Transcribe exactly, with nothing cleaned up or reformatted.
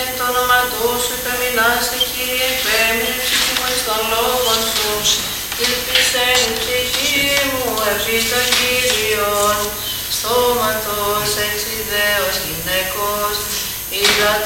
εν το όνομα του σου υπεμεινάστε, Κύριε, επέμεινε ψυχή μου εις των λόγων σου. Ήλπισεν η ψυχή μου επί των Κύριων, στόματος εξ ιδέως γυναικός, είδα